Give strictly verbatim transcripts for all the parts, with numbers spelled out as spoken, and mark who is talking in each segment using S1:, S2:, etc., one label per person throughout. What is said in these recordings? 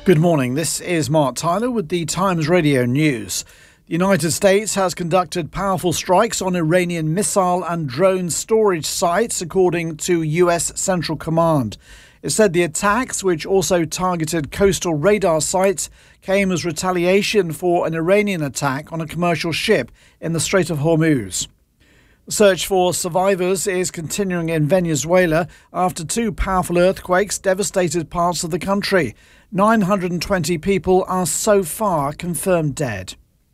S1: Good morning. This is Mark Tyler with the Times Radio News. The United States has conducted powerful strikes on Iranian missile and drone storage sites, according to U S Central Command. It said the attacks, which also targeted coastal radar sites, came as retaliation for an Iranian attack on a commercial ship in the Strait of Hormuz. The search for survivors is continuing in Venezuela after two powerful earthquakes devastated parts of the country. nine hundred twenty people are so far confirmed dead.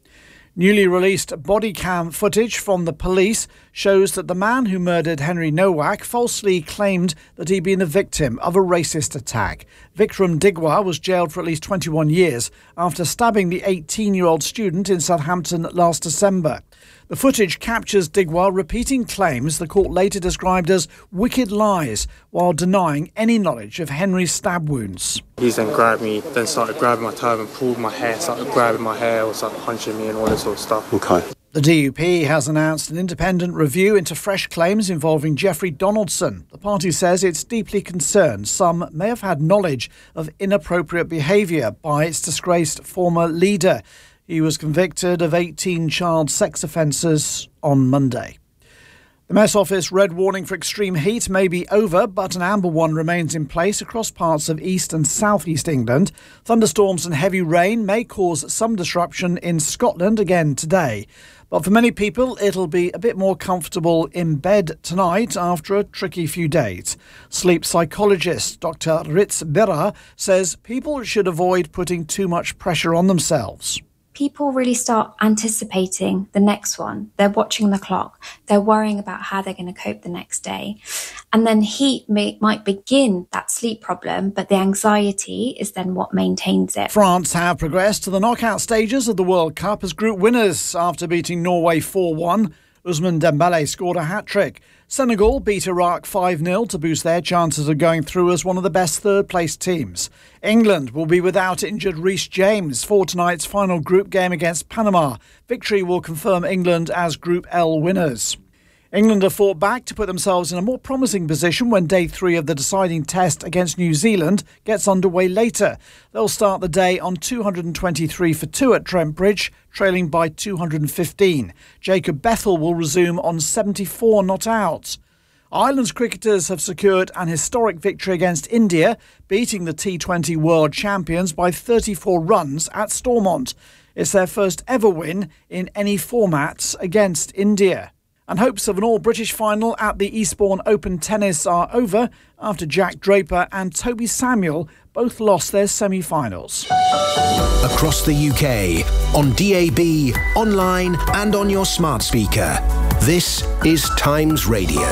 S1: Newly released body cam footage from the police shows that the man who murdered Henry Nowak falsely claimed that he'd been a victim of a racist attack. Vikram Digwa was jailed for at least twenty-one years after stabbing the eighteen-year-old student in Southampton last December. The footage captures Digwa repeating claims the court later described as wicked lies while denying any knowledge of Henry's stab wounds.
S2: He then grabbed me, then started grabbing my turban, pulled my hair, started grabbing my hair, or started punching me and all this sort of stuff.
S3: Okay.
S1: The D U P has announced an independent review into fresh claims involving Jeffrey Donaldson. The party says it's deeply concerned some may have had knowledge of inappropriate behaviour by its disgraced former leader. He was convicted of eighteen child sex offences on Monday. The Met Office red warning for extreme heat may be over, but an amber one remains in place across parts of east and southeast England. Thunderstorms and heavy rain may cause some disruption in Scotland again today. But for many people, it'll be a bit more comfortable in bed tonight after a tricky few days. Sleep psychologist Doctor Ritz Birra says people should avoid putting too much pressure on themselves.
S4: People really start anticipating the next one. They're watching the clock. They're worrying about how they're going to cope the next day. And then heat may, might begin that sleep problem, but the anxiety is then what maintains it.
S1: France have progressed to the knockout stages of the World Cup as group winners after beating Norway four one. Ousmane Dembélé scored a hat-trick. Senegal beat Iraq five nil to boost their chances of going through as one of the best third-place teams. England will be without injured Reece James for tonight's final group game against Panama. Victory will confirm England as Group L winners. England have fought back to put themselves in a more promising position when day three of the deciding test against New Zealand gets underway later. They'll start the day on two hundred twenty-three for two at Trent Bridge, trailing by two hundred fifteen. Jacob Bethel will resume on seventy-four not out. Ireland's cricketers have secured an historic victory against India, beating the T twenty world champions by thirty-four runs at Stormont. It's their first ever win in any formats against India. And hopes of an all-British final at the Eastbourne Open Tennis are over after Jack Draper and Toby Samuel both lost their semi-finals.
S5: Across the U K, on D A B, online and on your smart speaker. This is Times Radio.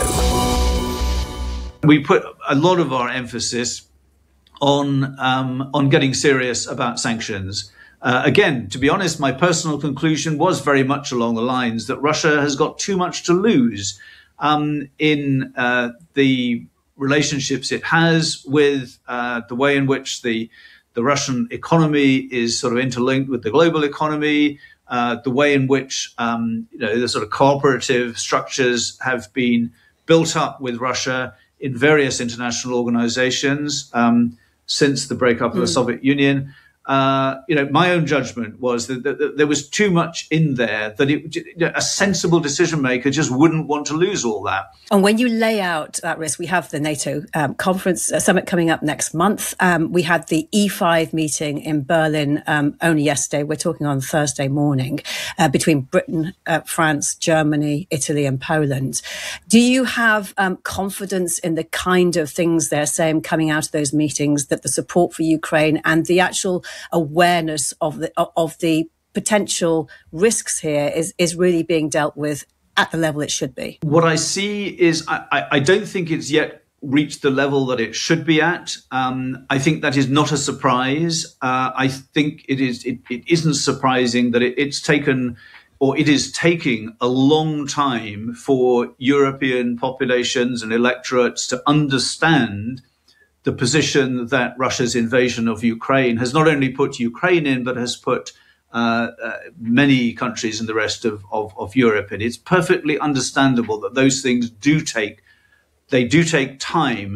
S6: We put a lot of our emphasis on um, on getting serious about sanctions. Uh, again, to be honest, my personal conclusion was very much along the lines that Russia has got too much to lose um, in uh, the relationships it has with uh, the way in which the the Russian economy is sort of interlinked with the global economy, uh, the way in which um, you know, the sort of cooperative structures have been built up with Russia in various international organizations um, since the breakup of mm. the Soviet Union. Uh, you know, my own judgment was that, that, that there was too much in there that it, you know, a sensible decision maker just wouldn't want to lose all that.
S7: And when you lay out that risk, we have the NATO um, conference uh, summit coming up next month. Um, we had the E five meeting in Berlin um, only yesterday. We're talking on Thursday morning uh, between Britain, uh, France, Germany, Italy and Poland. Do you have um, confidence in the kind of things they're saying coming out of those meetings, that the support for Ukraine and the actual awareness of the of the potential risks here is is really being dealt with at the level it should be?
S6: What I see is I, I don't think it's yet reached the level that it should be at. Um, I think that is not a surprise. Uh, I think it is. It, it isn't surprising that it, it's taken, or it is taking, a long time for European populations and electorates to understand the position that Russia's invasion of Ukraine has not only put Ukraine in, but has put uh, uh, many countries in the rest of, of, of Europe in. It's perfectly understandable that those things do take, they do take time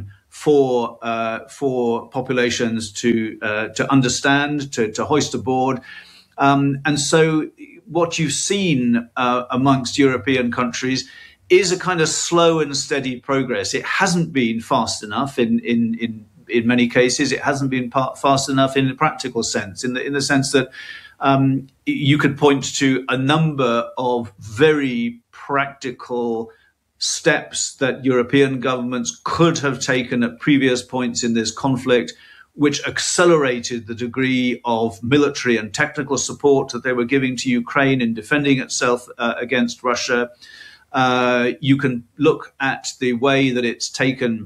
S6: for uh, for populations to uh, to understand, to, to hoist aboard. Um, and so what you've seen uh, amongst European countries is a kind of slow and steady progress. It hasn't been fast enough in in in, in many cases. It hasn't been fast enough in the practical sense, in the in the sense that um, you could point to a number of very practical steps that European governments could have taken at previous points in this conflict, which accelerated the degree of military and technical support that they were giving to Ukraine in defending itself uh, against Russia. Uh, you can look at the way that it's taken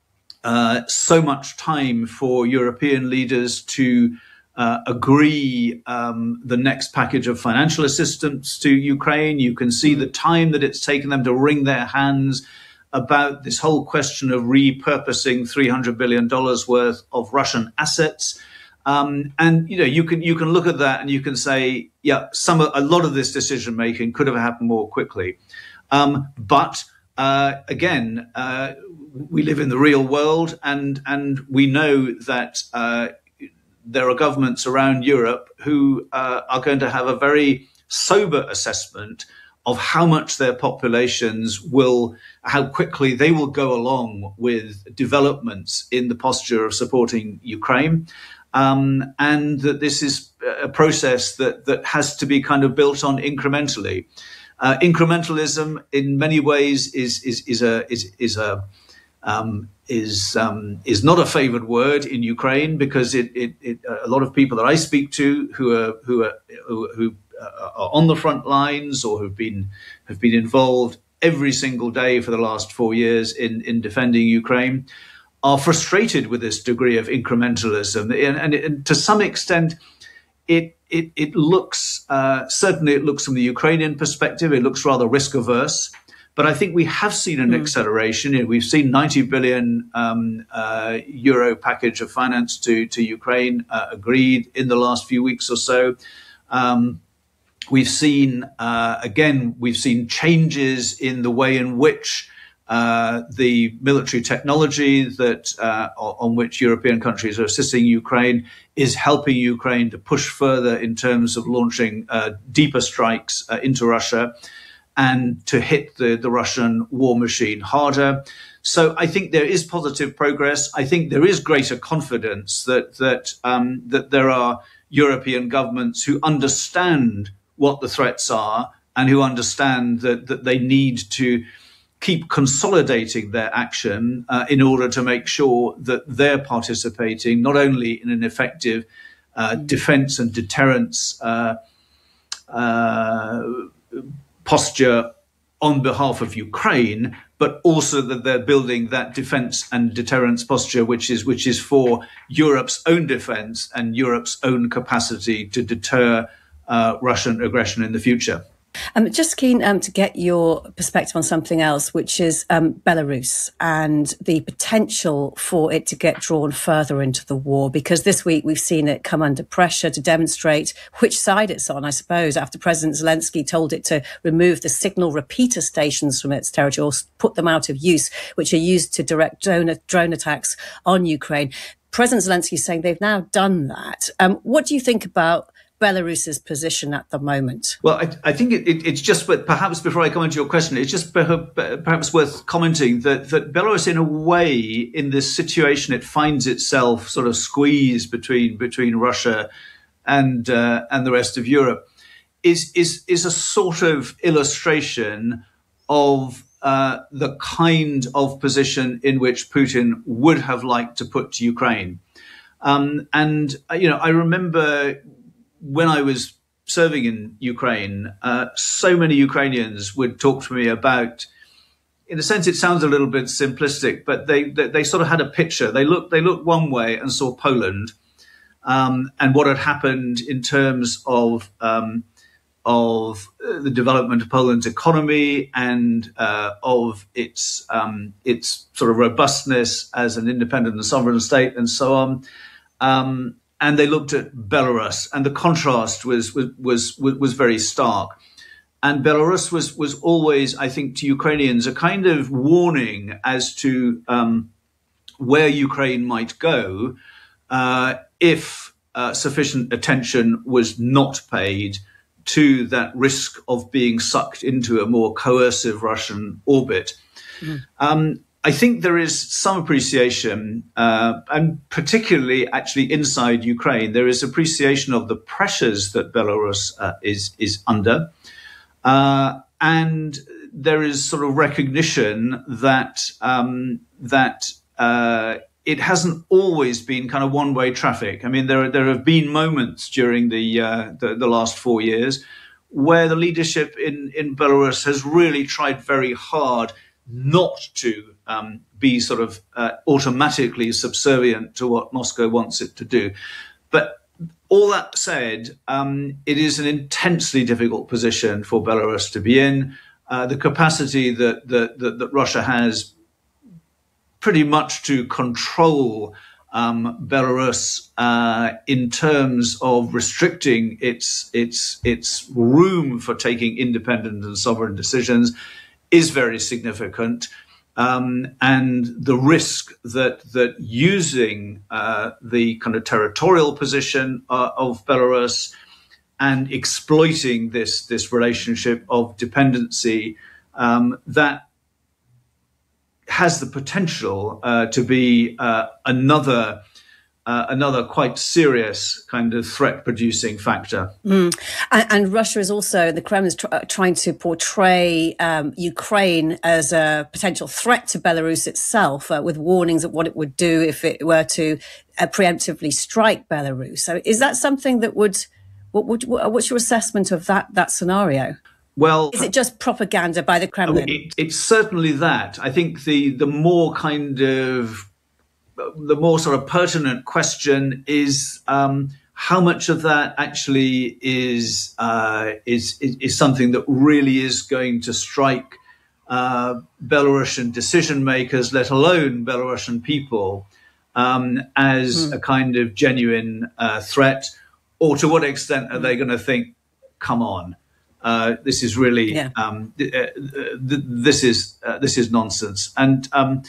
S6: uh, so much time for European leaders to uh, agree um, the next package of financial assistance to Ukraine. You can see the time that it's taken them to wring their hands about this whole question of repurposing three hundred billion dollars worth of Russian assets. Um, and, you know, you can you can look at that and you can say, yeah, some a lot of this decision making could have happened more quickly. Um, but uh, again, uh, we live in the real world, and and we know that uh, there are governments around Europe who uh, are going to have a very sober assessment of how much their populations will, how quickly they will go along with developments in the posture of supporting Ukraine. Um, and that this is a process that, that has to be kind of built on incrementally. Uh, incrementalism, in many ways, is is is a is is a um, is um, is not a favoured word in Ukraine, because it, it, it a lot of people that I speak to who are who are who, who are on the front lines or who've been have been involved every single day for the last four years in in defending Ukraine are frustrated with this degree of incrementalism, and, and, and to some extent, it it it looks uh, certainly it looks from the Ukrainian perspective, it looks rather risk averse. But I think we have seen an mm. acceleration. We've seen ninety billion um, uh, euro package of finance to to Ukraine uh, agreed in the last few weeks or so. Um, we've seen uh, again, we've seen changes in the way in which Uh, the military technology that uh, on which European countries are assisting Ukraine is helping Ukraine to push further in terms of launching uh, deeper strikes uh, into Russia and to hit the, the Russian war machine harder. So I think there is positive progress. I think there is greater confidence that that um, that there are European governments who understand what the threats are and who understand that that they need to keep consolidating their action uh, in order to make sure that they're participating not only in an effective uh, defense and deterrence uh, uh, posture on behalf of Ukraine, but also that they're building that defense and deterrence posture, which is which is for Europe's own defense and Europe's own capacity to deter uh, Russian aggression in the future.
S7: I'm just keen um, to get your perspective on something else, which is um, Belarus and the potential for it to get drawn further into the war, because this week we've seen it come under pressure to demonstrate which side it's on, I suppose, after President Zelensky told it to remove the signal repeater stations from its territory or put them out of use, which are used to direct drone, drone attacks on Ukraine. President Zelensky is saying they've now done that. Um, what do you think about Belarus's position at the moment?
S6: Well, I, I think it, it, it's just, but perhaps before I come into your question, it's just perhaps worth commenting that, that Belarus, in a way, in this situation, it finds itself sort of squeezed between between Russia and uh, and the rest of Europe, is is is a sort of illustration of uh, the kind of position in which Putin would have liked to put to Ukraine, um, and you know, I remember when I was serving in Ukraine, uh, so many Ukrainians would talk to me about, in a sense, it sounds a little bit simplistic, but they, they, they sort of had a picture. They looked, they looked one way and saw Poland, um, and what had happened in terms of, um, of the development of Poland's economy and uh, of its, um, its sort of robustness as an independent and sovereign state and so on. Um, And they looked at Belarus, and the contrast was was was was very stark. And Belarus was was always, I think, to Ukrainians a kind of warning as to um, where Ukraine might go uh, if uh, sufficient attention was not paid to that risk of being sucked into a more coercive Russian orbit. Mm. Um, I think there is some appreciation, uh, and particularly actually inside Ukraine, there is appreciation of the pressures that Belarus uh, is is under, uh, and there is sort of recognition that um, that uh, it hasn't always been kind of one-way traffic. I mean, there there have been moments during the uh, the, the last four years where the leadership in in Belarus has really tried very hard not to um, be sort of uh, automatically subservient to what Moscow wants it to do. But all that said, um, it is an intensely difficult position for Belarus to be in. Uh, the capacity that, that, that, that Russia has pretty much to control um, Belarus uh, in terms of restricting its, its, its room for taking independent and sovereign decisions is very significant, um, and the risk that that using uh, the kind of territorial position uh, of Belarus and exploiting this this relationship of dependency, um, that has the potential uh, to be uh, another. Uh, another quite serious kind of threat-producing factor.
S7: Mm. And, and Russia is also, the Kremlin is tr- trying to portray um, Ukraine as a potential threat to Belarus itself, uh, with warnings of what it would do if it were to uh, preemptively strike Belarus. So is that something that would, what would, what's your assessment of that, that scenario?
S6: Well,
S7: is it just propaganda by the Kremlin?
S6: It, it's certainly that. I think the, the more kind of the more sort of pertinent question is um, how much of that actually is, uh, is, is is something that really is going to strike uh, Belarusian decision makers, let alone Belarusian people, um, as mm. a kind of genuine uh, threat, or to what extent are they going to think, come on, uh, this is really yeah. um, th- uh, th- this is uh, this is nonsense. And um,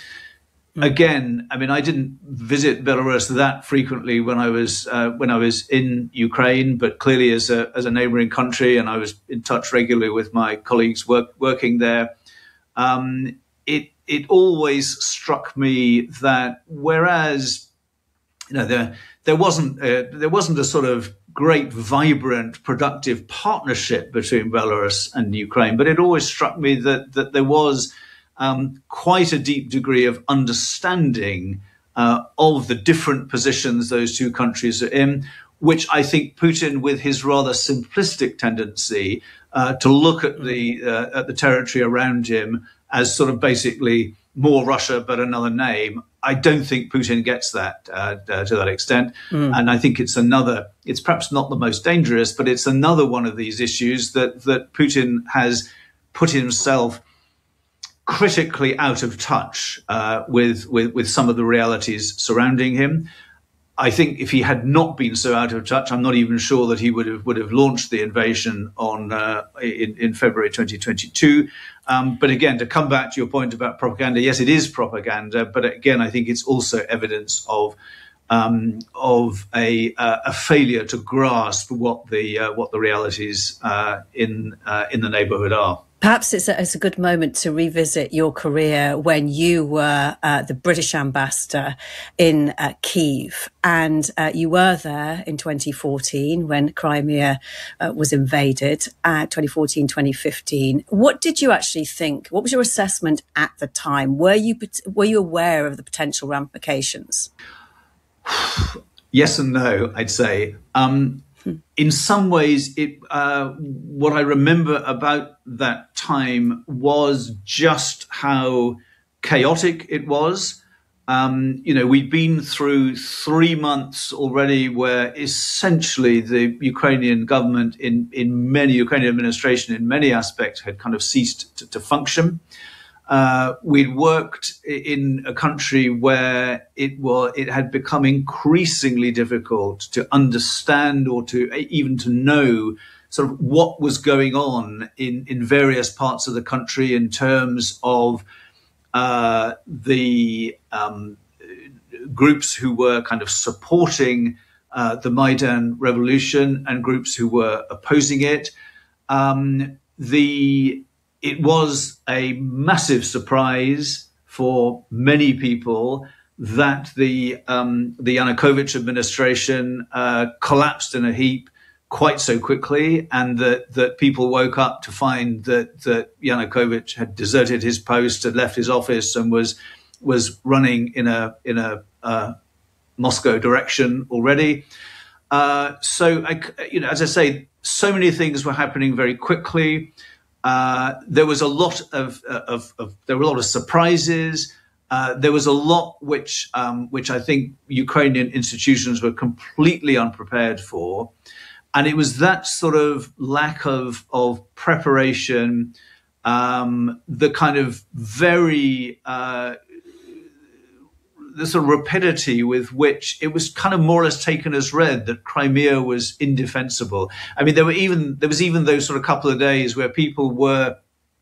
S6: Again, I mean, I didn't visit Belarus that frequently when I was uh, when I was in Ukraine, but clearly as a as a neighboring country, and I was in touch regularly with my colleagues work, working there. Um, it it always struck me that whereas you know there there wasn't a, there wasn't a sort of great, vibrant, productive partnership between Belarus and Ukraine, but it always struck me that that there was Um, quite a deep degree of understanding uh, of the different positions those two countries are in, which I think Putin, with his rather simplistic tendency uh, to look at the uh, at the territory around him as sort of basically more Russia but another name, I don't think Putin gets that uh, uh, to that extent. Mm. And I think it's another, it's perhaps not the most dangerous, but it's another one of these issues that that Putin has put himself critically out of touch uh, with, with with some of the realities surrounding him. I think if he had not been so out of touch, I'm not even sure that he would have would have launched the invasion on uh, in, in February twenty twenty-two. Um, but again, to come back to your point about propaganda, yes, it is propaganda. But again, I think it's also evidence of um, of a uh, a failure to grasp what the uh, what the realities uh, in uh, in the neighbourhood are.
S7: Perhaps it's a, it's a good moment to revisit your career when you were uh, the British ambassador in uh, Kyiv, and uh, you were there in twenty fourteen when Crimea uh, was invaded, uh, twenty fourteen, twenty fifteen. What did you actually think? What was your assessment at the time? Were you were you aware of the potential ramifications?
S6: Yes and no, I'd say. Um, In some ways, it, uh, what I remember about that time was just how chaotic it was. Um, you know, we'd been through three months already where essentially the Ukrainian government in, in many, Ukrainian administration in many aspects had kind of ceased to, to function. Uh, we'd worked in a country where it was, it had become increasingly difficult to understand or to even to know sort of what was going on in, in various parts of the country in terms of uh, the um, groups who were kind of supporting uh, the Maidan revolution and groups who were opposing it. Um, the it was a massive surprise for many people that the um, the Yanukovych administration uh, collapsed in a heap quite so quickly, and that, that people woke up to find that, that Yanukovych had deserted his post, had left his office, and was was running in a in a uh, Moscow direction already. Uh, so, I, you know, as I say, so many things were happening very quickly. Uh, there was a lot of, of, of there were a lot of surprises. Uh, there was a lot which um, which I think Ukrainian institutions were completely unprepared for. And it was that sort of lack of, of preparation, um, the kind of very, uh, the sort of rapidity with which it was kind of more or less taken as read that Crimea was indefensible. I mean, there were even, there was even those sort of couple of days where people were,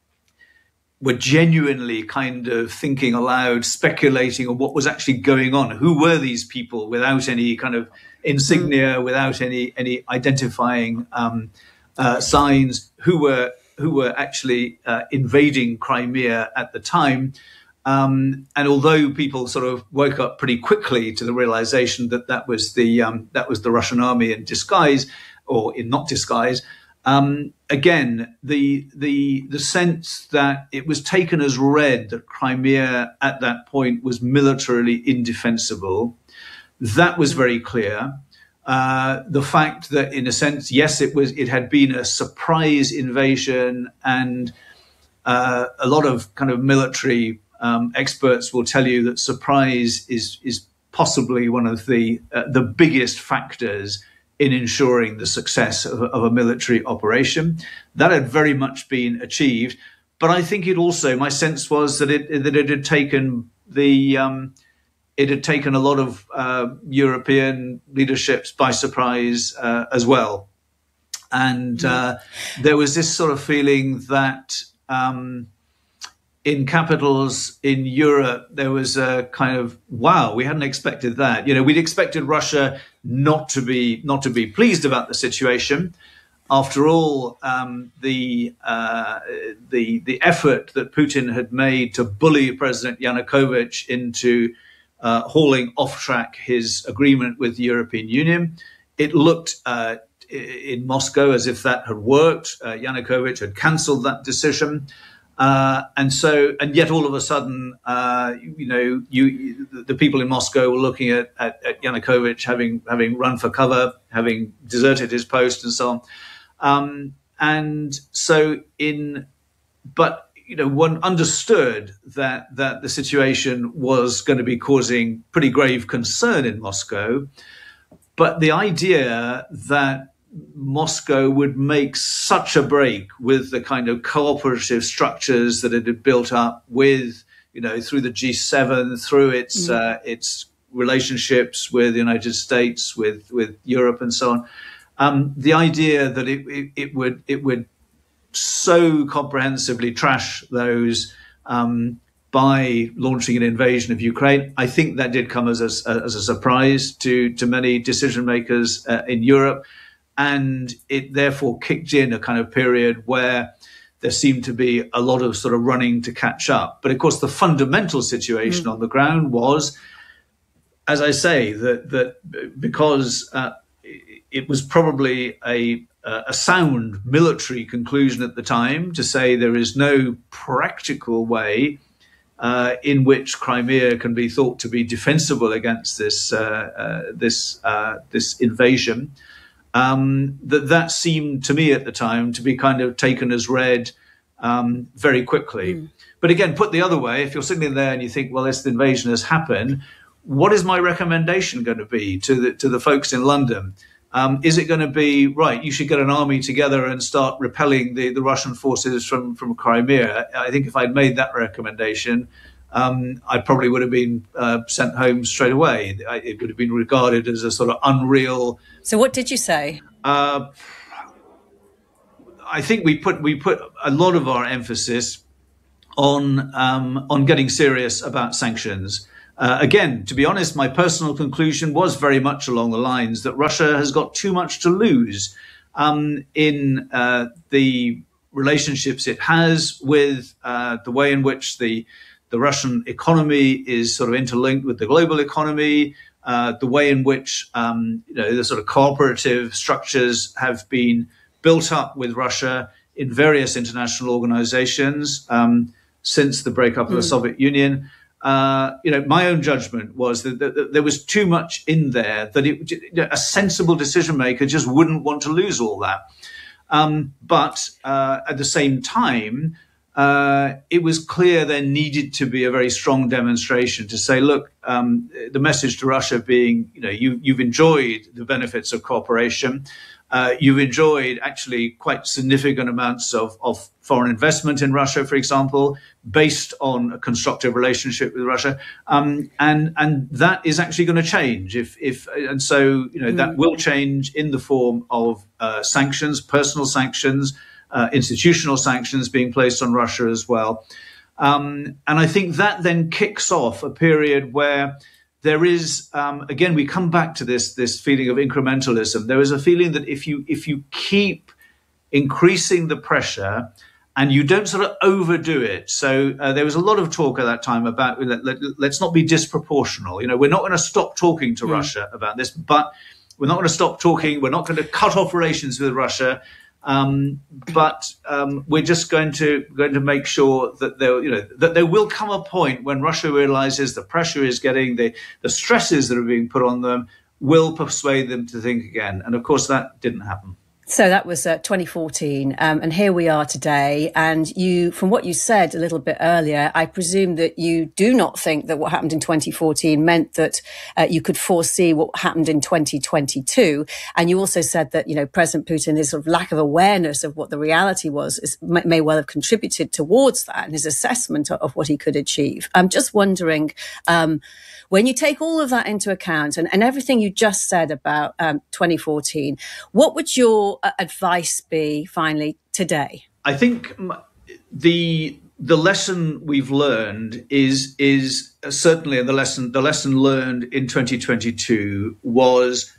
S6: were genuinely kind of thinking aloud, speculating on what was actually going on. Who were these people without any kind of insignia, mm. without any any identifying um, uh, signs? Who were who were actually uh, invading Crimea at the time? Um, and although people sort of woke up pretty quickly to the realization that that was the um, that was the Russian army in disguise, or in not disguise. Um, again, the the the sense that it was taken as read that Crimea at that point was militarily indefensible, that was very clear. Uh, the fact that, in a sense, yes, it was it had been a surprise invasion, and uh, a lot of kind of military um, experts will tell you that surprise is is possibly one of the uh, the biggest factors in ensuring the success of, of a military operation. That had very much been achieved. But I think it also, my sense was that it that it had taken the um, it had taken a lot of uh, European leaderships by surprise uh, as well. And uh, there was this sort of feeling that um, in capitals in Europe, there was a kind of, wow, we hadn't expected that. You know, we'd expected Russia not to be not to be pleased about the situation. After all, um, the uh, the the effort that Putin had made to bully President Yanukovych into uh, hauling off track his agreement with the European Union, it looked uh, in Moscow as if that had worked. Uh, Yanukovych had cancelled that decision. Uh, and so, and yet all of a sudden, uh, you know, you, the people in Moscow were looking at, at, at Yanukovych having, having run for cover, having deserted his post and so on. Um, and so in, but, you know, one understood that, that the situation was going to be causing pretty grave concern in Moscow. But the idea that Moscow would make such a break with the kind of cooperative structures that it had built up with, you know, through the G seven, through its mm. uh, its relationships with the United States, with with Europe, and so on. Um, the idea that it, it, it would it would so comprehensively trash those um, by launching an invasion of Ukraine, I think that did come as a, as a surprise to to many decision makers uh, in Europe. And it therefore kicked in a kind of period where there seemed to be a lot of sort of running to catch up. But of course, the fundamental situation mm. on the ground was, as I say, that that because uh, it was probably a a sound military conclusion at the time to say there is no practical way uh, in which Crimea can be thought to be defensible against this uh, uh, this uh, this invasion. Um, that that seemed to me at the time to be kind of taken as read um, very quickly. Mm. But again, put the other way, if you're sitting there and you think, well, this invasion has happened, what is my recommendation going to be to the to the folks in London? Um, is it going to be, right, you should get an army together and start repelling the, the Russian forces from, from Crimea? I think if I'd made that recommendation, Um, I probably would have been uh, sent home straight away. It would have been regarded as a sort of unreal.
S7: So, what did you say?
S6: Uh, I think we put we put a lot of our emphasis on um, on getting serious about sanctions. Uh, again, to be honest, my personal conclusion was very much along the lines that Russia has got too much to lose um, in uh, the relationships it has with uh, the way in which the the Russian economy is sort of interlinked with the global economy, uh, the way in which um, you know the sort of cooperative structures have been built up with Russia in various international organizations um, since the breakup of the mm. Soviet Union. Uh, you know, my own judgment was that, that, that there was too much in there that it, you know, a sensible decision maker just wouldn't want to lose all that. Um, but uh, at the same time, uh, it was clear there needed to be a very strong demonstration to say, look, um, the message to Russia being, you know, you, you've enjoyed the benefits of cooperation. Uh, you've enjoyed actually quite significant amounts of, of foreign investment in Russia, for example, based on a constructive relationship with Russia. Um, and, and that is actually going to change. If, if, and so, you know, mm. that will change in the form of uh, sanctions, personal sanctions, uh, institutional sanctions being placed on Russia as well. Um, and I think that then kicks off a period where there is, um, again, we come back to this this feeling of incrementalism. There is a feeling that if you if you keep increasing the pressure and you don't sort of overdo it. So uh, there was a lot of talk at that time about let, let, let's not be disproportional. You know, we're not going to stop talking to mm. Russia about this, but we're not going to stop talking. We're not going to cut off relations with Russia. Um, but um, we're just going to going to make sure that there, you know, that there will come a point when Russia realizes the pressure is getting, the the stresses that are being put on them will persuade them to think again. And of course, that didn't happen.
S7: So that was uh, twenty fourteen, um, and here we are today. And you, from what you said a little bit earlier, I presume that you do not think that what happened in twenty fourteen meant that uh, you could foresee what happened in twenty twenty-two. And you also said that, you know, President Putin, his sort of lack of awareness of what the reality was is, may, may well have contributed towards that and his assessment of, of what he could achieve. I'm just wondering, um, when you take all of that into account and, and everything you just said about um, twenty fourteen, what would your uh, advice be finally today?
S6: I think the the lesson we've learned is is certainly the lesson the lesson learned in twenty twenty-two was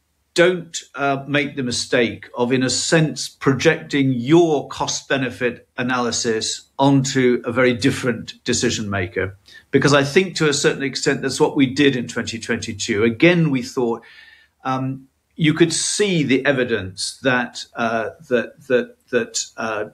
S6: don't uh, make the mistake of, in a sense, projecting your cost benefit analysis onto a very different decision maker. Because I think to a certain extent, that's what we did in twenty twenty-two. Again, we thought um, you could see the evidence that uh, that that that uh,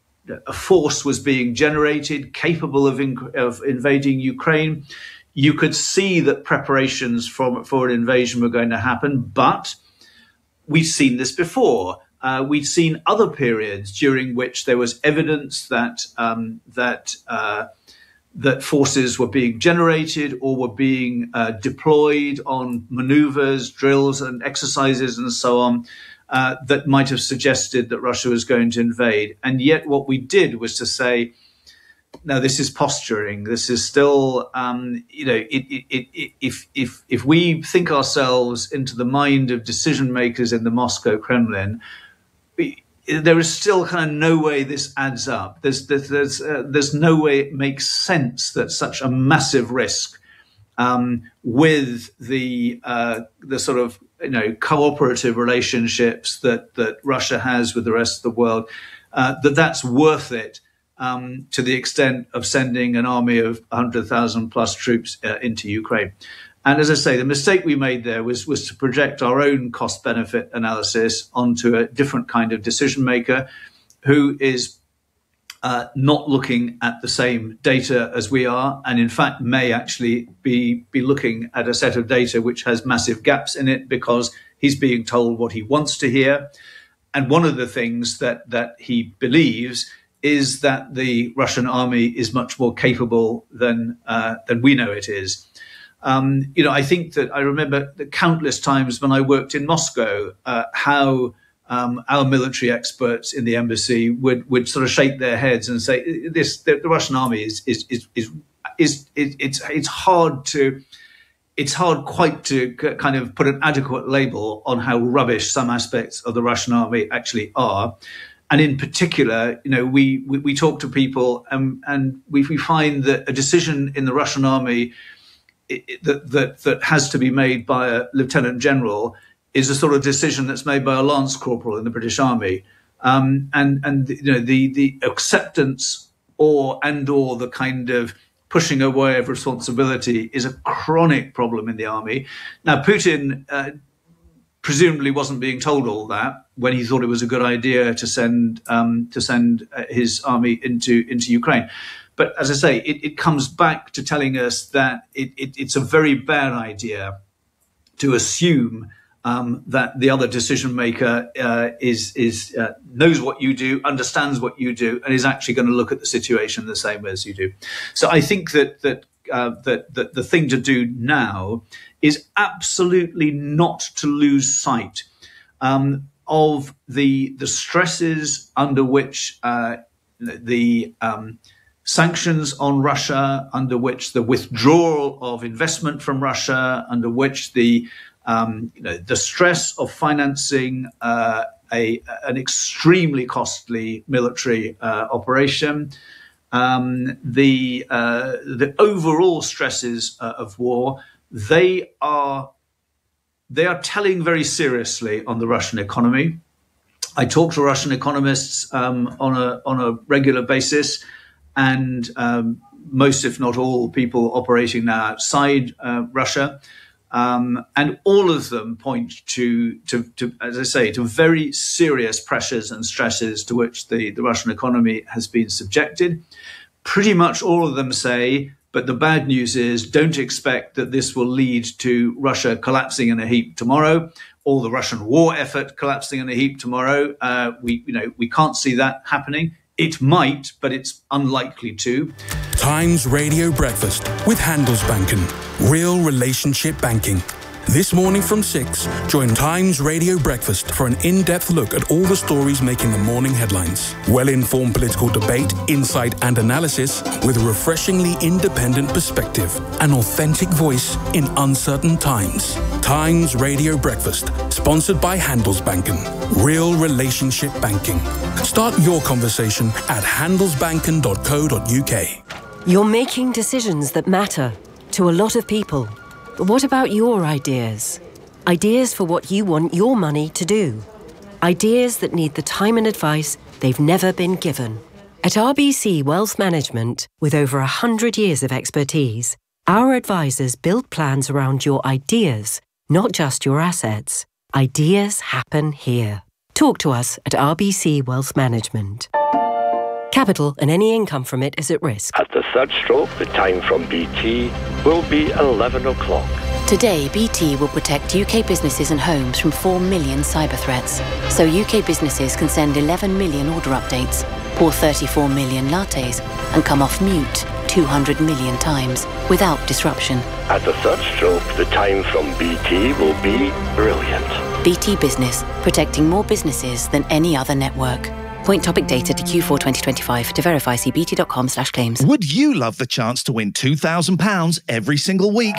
S6: a force was being generated capable of, inc- of invading Ukraine. You could see that preparations for, for an invasion were going to happen, but we've seen this before. Uh, we'd seen other periods during which there was evidence that um, that uh, that forces were being generated or were being uh, deployed on maneuvers, drills and exercises and so on uh, that might have suggested that Russia was going to invade. And yet what we did was to say, no, this is posturing. This is still, um, you know, it, it, it, it, if if if we think ourselves into the mind of decision makers in the Moscow Kremlin, we, there is still kind of no way this adds up. There's there's there's, uh, there's no way it makes sense that such a massive risk um, with the uh, the sort of you know cooperative relationships that that Russia has with the rest of the world, uh, that that's worth it. Um, to the extent of sending an army of one hundred thousand plus troops uh, into Ukraine. And as I say, the mistake we made there was, was to project our own cost-benefit analysis onto a different kind of decision maker who is uh, not looking at the same data as we are, and in fact may actually be, be looking at a set of data which has massive gaps in it because he's being told what he wants to hear. And one of the things that, that he believes is that the Russian army is much more capable than uh, than we know it is. Um, you know, I think that I remember the countless times when I worked in Moscow, uh, how um, our military experts in the embassy would, would sort of shake their heads and say, "This the, the Russian army is is is is, is it, it's it's hard to." It's hard quite to kind of put an adequate label on how rubbish some aspects of the Russian army actually are. And in particular, you know, we, we, we talk to people and, and we, we find that a decision in the Russian army it, that, that that has to be made by a lieutenant general is a sort of decision that's made by a lance corporal in the British Army, um, and and you know the the acceptance or and or the kind of pushing away of responsibility is a chronic problem in the army. Now, Putin uh, presumably wasn't being told all that when he thought it was a good idea to send um, to send uh, his army into into Ukraine. But as I say, it, it comes back to telling us that it, it, it's a very bad idea to assume um, that the other decision maker uh, is is uh, knows what you do, understands what you do, and is actually going to look at the situation the same as you do. So I think that that uh, that, that the thing to do now is absolutely not to lose sight um, of the the stresses under which uh, the um, sanctions on Russia, under which the withdrawal of investment from Russia, under which the um, you know, the stress of financing uh, a an extremely costly military uh, operation, um, the uh, the overall stresses uh, of war, they are they are telling very seriously on the Russian economy. I talk to Russian economists um, on a on a regular basis. And um, most, if not all, people operating now outside uh, Russia, um, and all of them point to, to, to, as I say, to very serious pressures and stresses to which the, the Russian economy has been subjected. Pretty much all of them say, but the bad news is, don't expect that this will lead to Russia collapsing in a heap tomorrow, or the Russian war effort collapsing in a heap tomorrow. Uh, we, you know, we can't see that happening. It might, but it's unlikely to.
S3: Times Radio Breakfast with Handelsbanken. Real relationship banking. This morning from six, join Times Radio Breakfast for an in-depth look at all the stories making the morning headlines. Well-informed political debate, insight and analysis with a refreshingly independent perspective. An authentic voice in uncertain times. Times Radio Breakfast, sponsored by Handelsbanken. Real relationship banking. Start your conversation at handelsbanken dot co dot uk.
S8: You're making decisions that matter to a lot of people. But what about your ideas? Ideas for what you want your money to do. Ideas that need the time and advice they've never been given. At R B C Wealth Management, with over one hundred years of expertise, our advisors build plans around your ideas, not just your assets. Ideas happen here. Talk to us at R B C Wealth Management. Capital and any income from it is at risk.
S9: At the third stroke, the time from B T will be eleven o'clock.
S10: Today, B T will protect U K businesses and homes from four million cyber threats. So U K businesses can send eleven million order updates, pour thirty-four million lattes, and come off mute two hundred million times without disruption.
S9: At the third stroke, the time from B T will be brilliant.
S10: B T Business, protecting more businesses than any other network. Point topic data to Q four twenty twenty-five. To verify, see bt.com slash claims.
S11: Would you love the chance to win two thousand pounds every single week?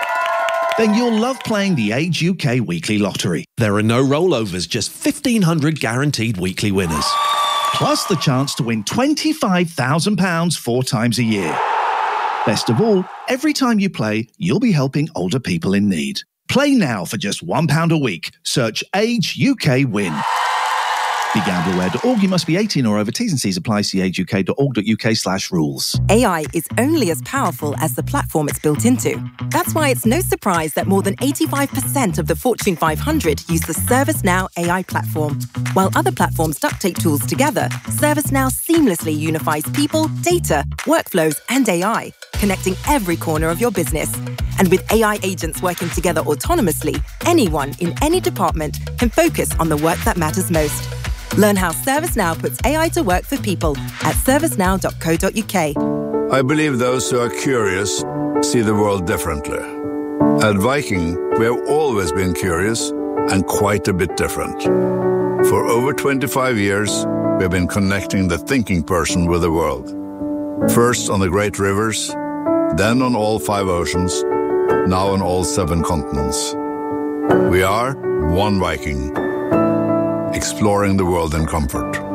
S11: Then you'll love playing the Age U K Weekly Lottery. There are no rollovers, just fifteen hundred guaranteed weekly winners. Plus the chance to win twenty-five thousand pounds four times a year. Best of all, every time you play, you'll be helping older people in need. Play now for just one pound a week. Search Age U K Win. Be gamble aware dot org. You must be eighteen or over. T's and C's apply. See age u k dot org dot u k slash rules.
S12: A I is only as powerful as the platform it's built into. That's why it's no surprise that more than eighty-five percent of the Fortune five hundred use the ServiceNow A I platform. While other platforms duct tape tools together, ServiceNow seamlessly unifies people, data, workflows, and A I, connecting every corner of your business. And with A I agents working together autonomously, anyone in any department can focus on the work that matters most. Learn how ServiceNow puts A I to work for people at servicenow dot co dot u k.
S13: I believe those who are curious see the world differently. At Viking, we have always been curious and quite a bit different. For over twenty-five years, we have been connecting the thinking person with the world. First on the great rivers, then on all five oceans, now on all seven continents. We are one Viking, exploring the world in comfort.